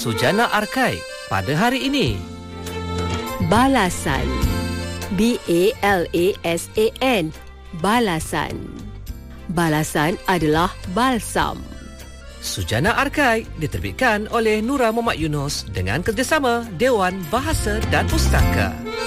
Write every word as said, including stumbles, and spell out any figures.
Sujana Arkai pada hari ini. Balasan. B A L A S A N. Balasan. Balasan adalah balsam. Sujana Arkai diterbitkan oleh Nura Muhammad Yunus dengan kerjasama Dewan Bahasa dan Pustaka.